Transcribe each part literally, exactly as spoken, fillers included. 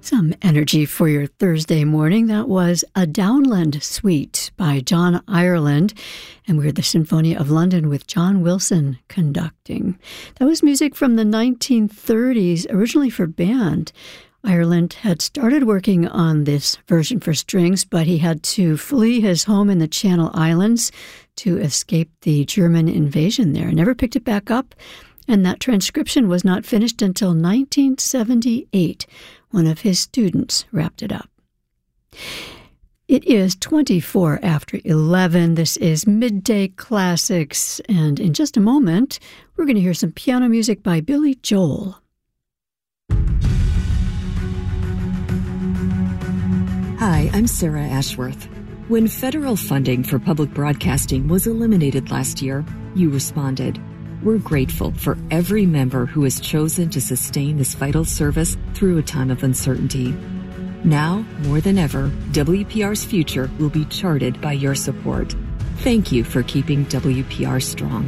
Some energy for your Thursday morning. That was A Downland Suite by John Ireland, and we're the Symphony of London with John Wilson conducting. That was music from the nineteen thirties, originally for band. Ireland had started working on this version for strings, but he had to flee his home in the Channel Islands to escape the German invasion there. Never picked it back up, and that transcription was not finished until nineteen seventy-eight. One of his students wrapped it up. It is twenty-four after eleven. This is Midday Classics, and in just a moment, we're going to hear some piano music by Billy Joel. Hi, I'm Sarah Ashworth. When federal funding for public broadcasting was eliminated last year, you responded. We're grateful for every member who has chosen to sustain this vital service through a time of uncertainty. Now, more than ever, W P R's future will be charted by your support. Thank you for keeping W P R strong.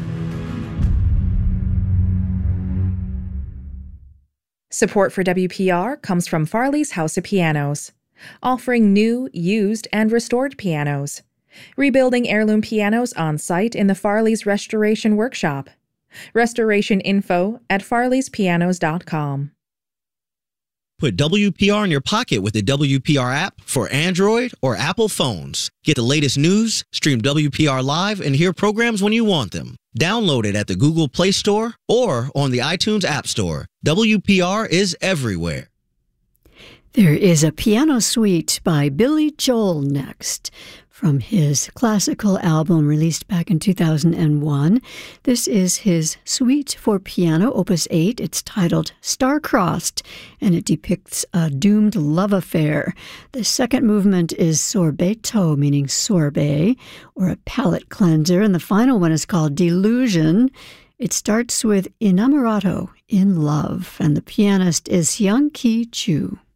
Support for W P R comes from Farley's House of Pianos, offering new, used, and restored pianos. Rebuilding heirloom pianos on site in the Farley's Restoration Workshop. Restoration info at farleys pianos dot com. Put W P R in your pocket with the W P R app for Android or Apple phones. Get the latest news, stream W P R live, and hear programs when you want them. Download it at the Google Play Store or on the iTunes App Store. W P R is everywhere. There is a piano suite by Billy Joel next, from his classical album released back in two thousand one. This is his suite for piano, Opus eight. It's titled Star-Crossed, and it depicts a doomed love affair. The second movement is Sorbetto, meaning sorbet, or a palate cleanser, and the final one is called Delusion. It starts with Innamorato, in love, and the pianist is Hyun-Ki Chu.